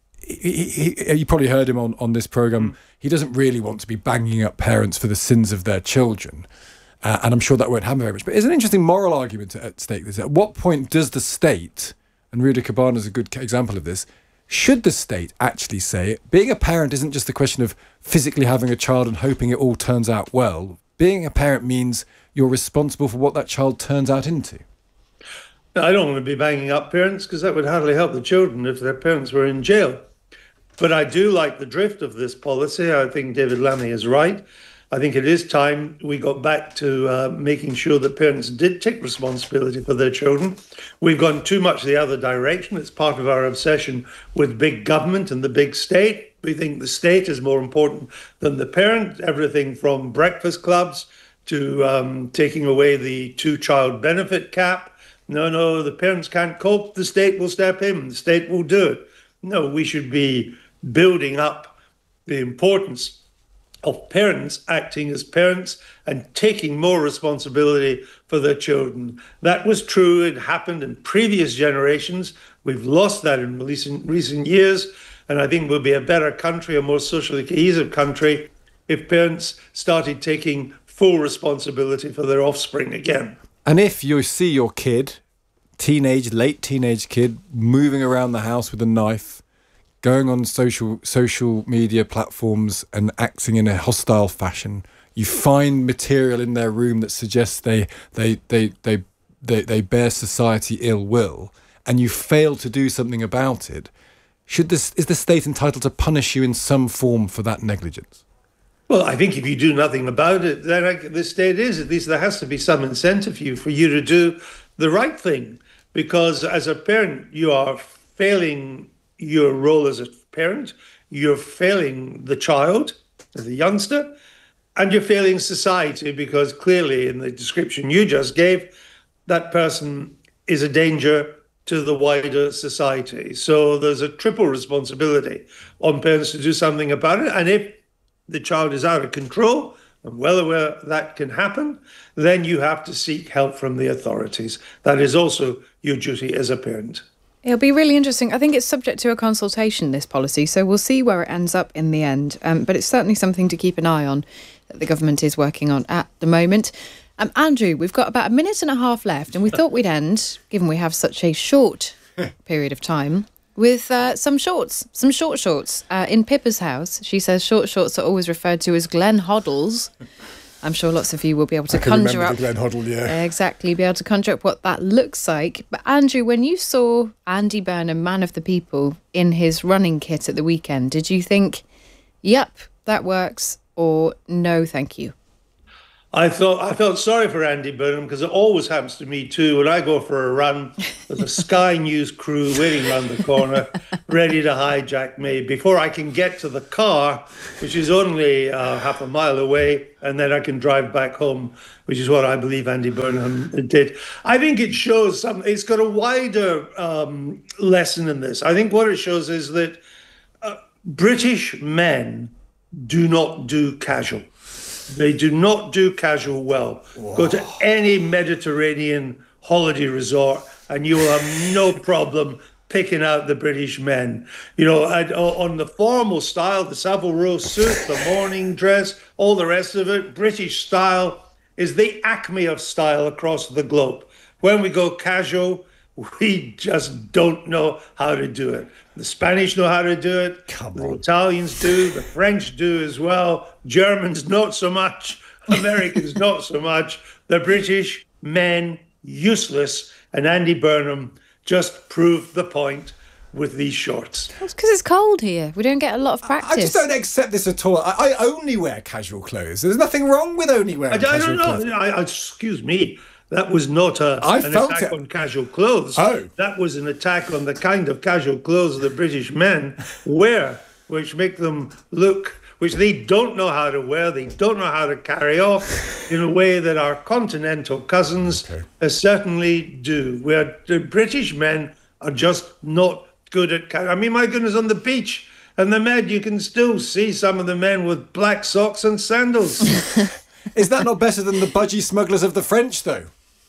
you probably heard him on this programme. He doesn't really want to be banging up parents for the sins of their children. And I'm sure that won't happen very much. But there's an interesting moral argument at stake. At what point does the state, and Rudikabana is a good example of this, should the state actually say, being a parent isn't just a question of physically having a child and hoping it all turns out well. Being a parent means you're responsible for what that child turns out into. I don't want to be banging up parents, because that would hardly help the children if their parents were in jail. But I do like the drift of this policy. I think David Lammy is right. I think it is time we got back to making sure that parents did take responsibility for their children. We've gone too much the other direction. It's part of our obsession with big government and the big state. We think the state is more important than the parent. Everything from breakfast clubs to taking away the two-child benefit cap. No, the parents can't cope. The state will step in. The state will do it. No, we should be building up the importance of parents acting as parents and taking more responsibility for their children. That was true. It happened in previous generations. We've lost that in recent years. And I think we'll be a better country, a more socially cohesive country, if parents started taking full responsibility for their offspring again. And if you see your kid, late teenage kid, moving around the house with a knife, going on social media platforms and acting in a hostile fashion, you find material in their room that suggests they bear society ill will, and you fail to do something about it, is the state entitled to punish you in some form for that negligence? Well, I think if you do nothing about it, then the state is. At least there has to be some incentive for you to do the right thing. Because as a parent, you are failing your role as a parent, you're failing the child, the youngster, and you're failing society, because clearly in the description you just gave, that person is a danger to the wider society. So there's a triple responsibility on parents to do something about it. And if the child is out of control, I'm well aware that can happen, then you have to seek help from the authorities. That is also your duty as a parent. It'll be really interesting. I think it's subject to a consultation, this policy, so we'll see where it ends up in the end. But it's certainly something to keep an eye on that the government is working on at the moment. Andrew, we've got about a minute and a half left, and we thought we'd end, given we have such a short period of time, with some short shorts. In Pippa's house, she says short shorts are always referred to as Glenn Hoddles. I'm sure lots of you will be able to conjure up. Glenn Hoddle, yeah. Exactly, be able to conjure up what that looks like. But Andrew, when you saw Andy Burnham, man of the people, in his running kit at the weekend, did you think, yep, that works, or no, thank you? I felt sorry for Andy Burnham, because it always happens to me too. When I go for a run, there's a Sky News crew waiting around the corner, ready to hijack me before I can get to the car, which is only half a mile away, and then I can drive back home, which is what I believe Andy Burnham did. I think it shows something. It's got a wider lesson in this. I think what it shows is that British men do not do casual. They do not do casual well. Whoa. Go to any Mediterranean holiday resort and you will have no problem picking out the British men. You know, on the formal style, the Savile Row suit, the morning dress, all the rest of it, British style is the acme of style across the globe. When we go casual, we just don't know how to do it. The Spanish know how to do it. The Italians do. The French do as well. Germans, not so much. Americans, not so much. The British men, useless. And Andy Burnham just proved the point with these shorts. It's because it's cold here. We don't get a lot of practice. I just don't accept this at all. I only wear casual clothes. There's nothing wrong with only wearing casual clothes. Excuse me. That was not an attack on casual clothes. Oh. That was an attack on the kind of casual clothes the British men wear, which make them look, which they don't know how to wear, they don't know how to carry off in a way that our continental cousins certainly do. Where the British men are just not good at I mean, my goodness, on the beach and the Med, you can still see some of the men with black socks and sandals. Is that not better than the budgie smugglers of the French, though?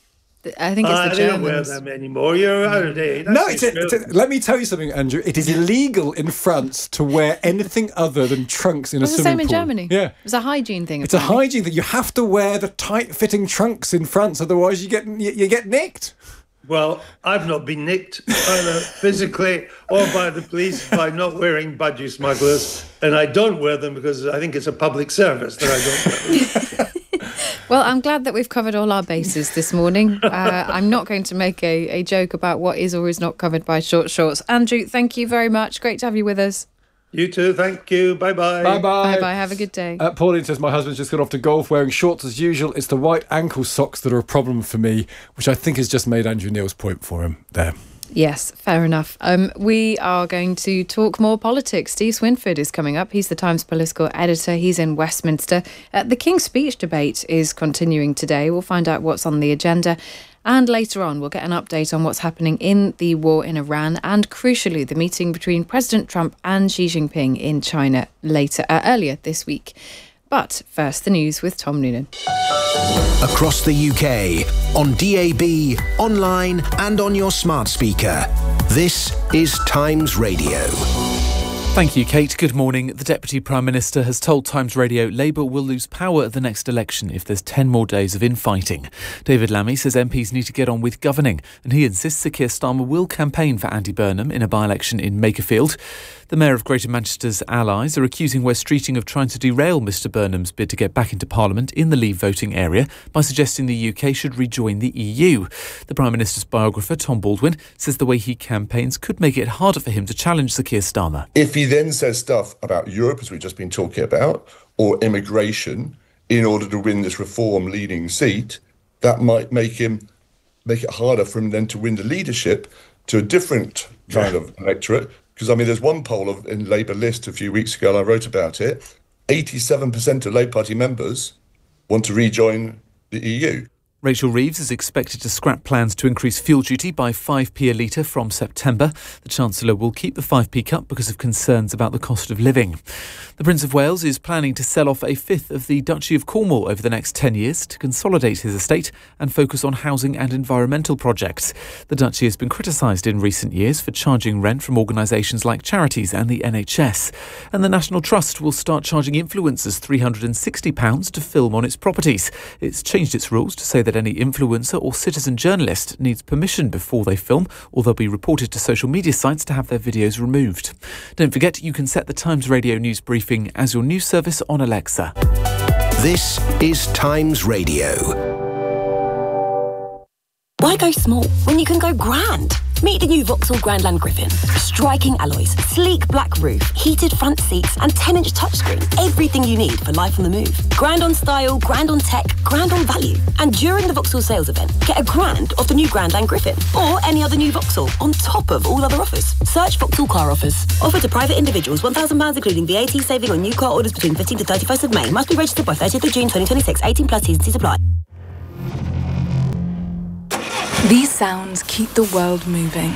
I think it's the Germans. They don't wear them anymore. You're out of date. No, let me tell you something, Andrew. It is illegal in France to wear anything other than trunks in a swimming pool. It's the same in Germany. Yeah. It's a hygiene thing. It's a hygiene thing. You have to wear the tight-fitting trunks in France, otherwise you get nicked. Well, I've not been nicked either physically or by the police by not wearing budgie smugglers, and I don't wear them because I think it's a public service that I don't wear them. Well, I'm glad that we've covered all our bases this morning. I'm not going to make a joke about what is or is not covered by short shorts. Andrew, thank you very much. Great to have you with us. You too. Thank you. Bye-bye. Bye-bye. Bye-bye. Have a good day. Pauline says, my husband's just got off to golf wearing shorts as usual. It's the white ankle socks that are a problem for me, which I think has just made Andrew Neil's point for him there. Yes, fair enough. We are going to talk more politics. Steve Swinford is coming up. He's the Times political editor. He's in Westminster. The King's Speech debate is continuing today. We'll find out what's on the agenda. And later on, we'll get an update on what's happening in the war in Iran and, crucially, the meeting between President Trump and Xi Jinping in China earlier this week. But first, the news with Tom Noonan. Across the UK, on DAB, online and on your smart speaker. This is Times Radio. Thank you, Kate. Good morning. The Deputy Prime Minister has told Times Radio Labour will lose power at the next election if there's 10 more days of infighting. David Lammy says MPs need to get on with governing, and he insists that Keir Starmer will campaign for Andy Burnham in a by-election in Makerfield. The Mayor of Greater Manchester's allies are accusing West Streeting of trying to derail Mr Burnham's bid to get back into Parliament in the Leave voting area by suggesting the UK should rejoin the EU. The Prime Minister's biographer, Tom Baldwin, says the way he campaigns could make it harder for him to challenge Sir Keir Starmer. If he then says stuff about Europe, as we've just been talking about, or immigration, in order to win this reform-leading seat, that might make it harder for him then to win the leadership to a different kind of electorate. Because, I mean, there's one poll in Labour List a few weeks ago, and I wrote about it. 87% of Labour Party members want to rejoin the EU. Rachel Reeves is expected to scrap plans to increase fuel duty by 5p a litre from September. The Chancellor will keep the 5p cut because of concerns about the cost of living. The Prince of Wales is planning to sell off a fifth of the Duchy of Cornwall over the next 10 years to consolidate his estate and focus on housing and environmental projects. The Duchy has been criticised in recent years for charging rent from organisations like charities and the NHS. And the National Trust will start charging influencers £360 to film on its properties. It's changed its rules to say that any influencer or citizen journalist needs permission before they film, or they'll be reported to social media sites to have their videos removed. Don't forget, you can set the Times Radio News Briefing as your news service on Alexa. This is Times Radio. Why go small when you can go grand? Meet the new Vauxhall Grandland Griffin. Striking alloys, sleek black roof, heated front seats and 10-inch touchscreen. Everything you need for life on the move. Grand on style, grand on tech, grand on value. And during the Vauxhall sales event, get a grand off the new Grandland Griffin or any other new Vauxhall on top of all other offers. Search Vauxhall Car Offers. Offer to private individuals, £1,000 including VAT saving on new car orders between 15th to 31st of May. Must be registered by 30th of June 2026. 18 plus T's and C's apply. These sounds keep the world moving.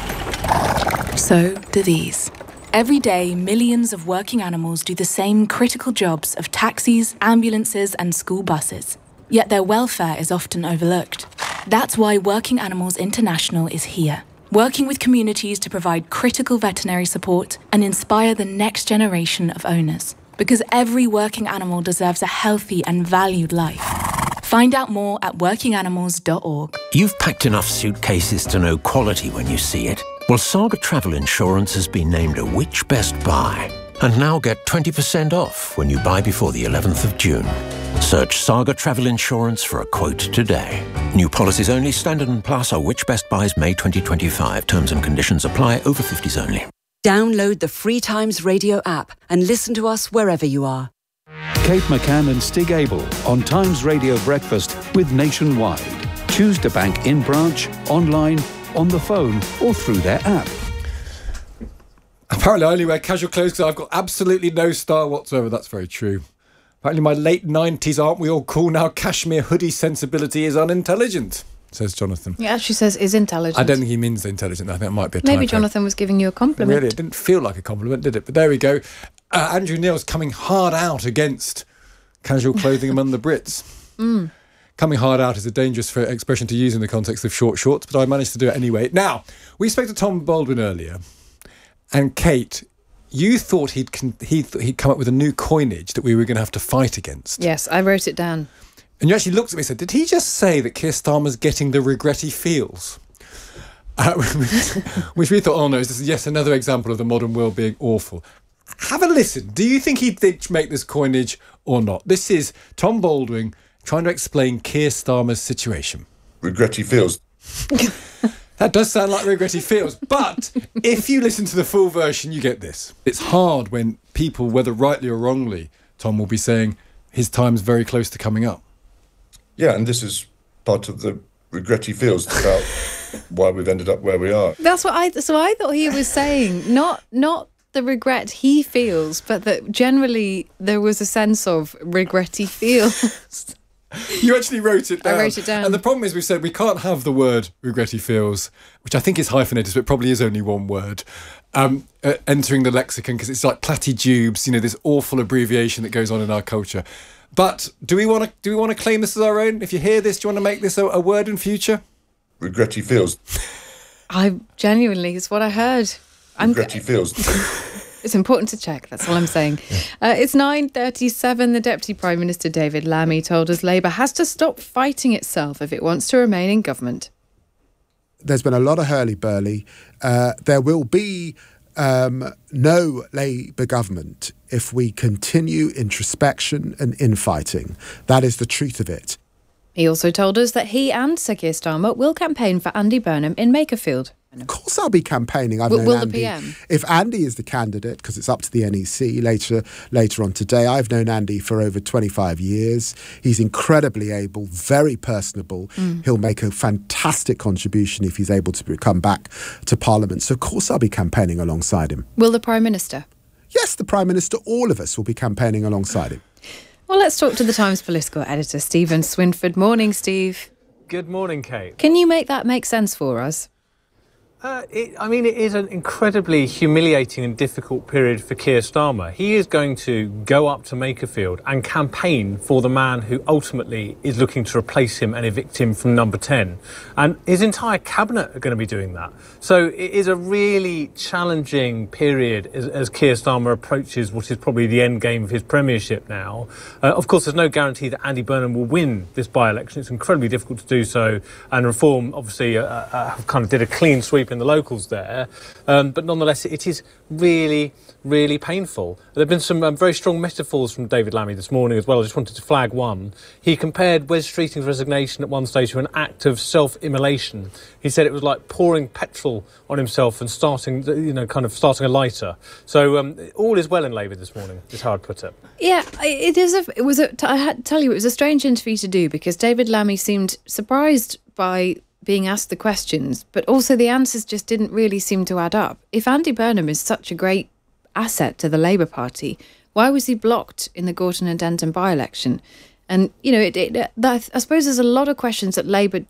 So do these. Every day, millions of working animals do the same critical jobs of taxis, ambulances, and school buses. Yet their welfare is often overlooked. That's why Working Animals International is here, working with communities to provide critical veterinary support and inspire the next generation of owners. Because every working animal deserves a healthy and valued life. Find out more at workinganimals.org. You've packed enough suitcases to know quality when you see it. Well, Saga Travel Insurance has been named a Which Best Buy. And now get 20% off when you buy before the 11th of June. Search Saga Travel Insurance for a quote today. New policies only. Standard and Plus are Which Best Buys May 2025. Terms and conditions apply. Over 50s only. Download the free Times Radio app and listen to us wherever you are. Kate McCann and Stig Abel on Times Radio Breakfast with Nationwide. Choose to bank in branch, online, on the phone or through their app. Apparently I only wear casual clothes because I've got absolutely no style whatsoever. That's very true. Apparently my late 90s aren't we all cool now? Cashmere hoodie sensibility is unintelligent, says Jonathan. He actually says is intelligent. I don't think he means intelligent. I think it might be a typo. Maybe Jonathan was giving you a compliment. Really, it didn't feel like a compliment, did it? But there we go. Andrew Neil's coming hard out against casual clothing among the Brits. Coming hard out is a dangerous expression to use in the context of short shorts, but I managed to do it anyway. Now, we spoke to Tom Baldwin earlier, and Kate, you thought he'd come up with a new coinage that we were going to have to fight against. Yes, I wrote it down. And you actually looked at me and said, did he just say that Keir Starmer's getting the regret he feels? Which we thought, oh no, this is yes, another example of the modern world being awful. Have a listen. Do you think he did make this coinage or not? This is Tom Baldwin trying to explain Keir Starmer's situation. Regret he feels. That does sound like regret he feels. But if you listen to the full version, you get this. It's hard when people, whether rightly or wrongly, Tom will be saying his time's very close to coming up. Yeah, and this is part of the regret he feels about why we've ended up where we are. That's what I thought he was saying. Not the regret he feels, but that generally there was a sense of regret he feels. You actually wrote it down. I wrote it down. And the problem is we've said we can't have the word regret he feels, which I think is hyphenated, but probably is only one word, entering the lexicon because it's like platitubes, this awful abbreviation that goes on in our culture. But do we want to claim this as our own? If you hear this, do you want to make this a word in future? Regret he feels. I genuinely, it's what I heard. Regret he feels. It's important to check, that's all I'm saying. It's 9:37. The Deputy Prime Minister David Lammy told us Labour has to stop fighting itself if it wants to remain in government. There's been a lot of hurly-burly. There will be no Labour government if we continue introspection and infighting. That is the truth of it. He also told us that he and Sir Keir Starmer will campaign for Andy Burnham in Makerfield. Of course I'll be campaigning. I've known will Andy. the PM? If Andy is the candidate, because it's up to the NEC later on today, I've known Andy for over 25 years. He's incredibly able, very personable. He'll make a fantastic contribution if he's able to come back to Parliament. So of course I'll be campaigning alongside him. Will the Prime Minister? Yes, the Prime Minister, all of us will be campaigning alongside him. Well, let's talk to the Times political editor, Stephen Swinford. Morning, Steve. Good morning, Kate. Can you make that make sense for us? It is an incredibly humiliating and difficult period for Keir Starmer. He is going to go up to Makerfield and campaign for the man who ultimately is looking to replace him and evict him from number 10. And his entire cabinet are going to be doing that. So it is a really challenging period as Keir Starmer approaches what is probably the end game of his premiership now. Of course, there's no guarantee that Andy Burnham will win this by-election. It's incredibly difficult to do so. And Reform, obviously, kind of did a clean sweep in the locals there, but nonetheless it is really, really painful. There have been some very strong metaphors from David Lammy this morning as well. I just wanted to flag one. He compared Wes Streeting's resignation at one stage to an act of self-immolation. He said it was like pouring petrol on himself and starting a lighter. So all is well in Labour this morning, is how I'd put it. Yeah, I had to tell you, it was a strange interview to do because David Lammy seemed surprised by being asked the questions, but also the answers just didn't really seem to add up. If Andy Burnham is such a great asset to the Labour Party, why was he blocked in the Gorton and Denton by-election? And, I suppose there's a lot of questions that Labour